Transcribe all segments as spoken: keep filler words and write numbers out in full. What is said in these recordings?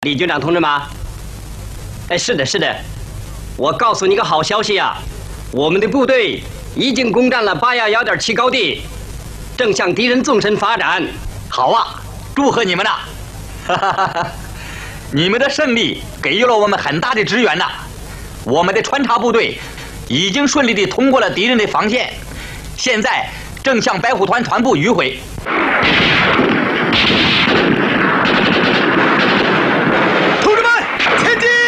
李军长同志吗？哎，是的，是的。我告诉你个好消息啊，我们的部队已经攻占了八幺幺点七高地，正向敌人纵深发展。 好啊，祝贺你们呐！哈哈哈哈！你们的胜利给予了我们很大的支援呐。我们的穿插部队已经顺利地通过了敌人的防线，现在正向白虎团团部迂回。 同志们，前进！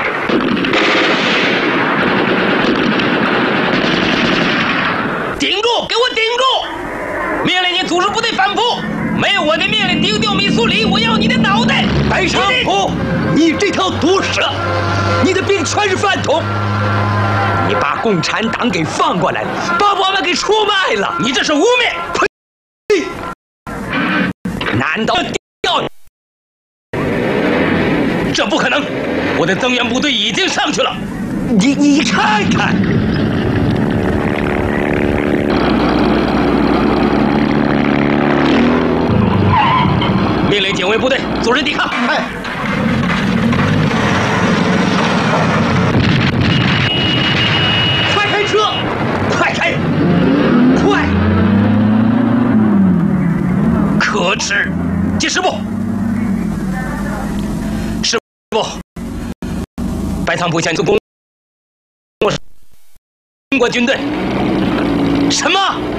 顶住！给我顶住！命令你组织部队反扑！没有我的命令，丢掉米苏里，我要你的脑袋！ 白长虎，你这条毒蛇，你的兵全是饭桶！你把共产党给放过来了，把我们给出卖了， 你这是污蔑！ 呸！难道要？ 这不可能！我的增援部队已经上去了。 你你看看。 命令警卫部队组织抵抗。 哎，快开车！快开！快！ 可耻！记师部，师部，白堂部向总攻中国军队。什么？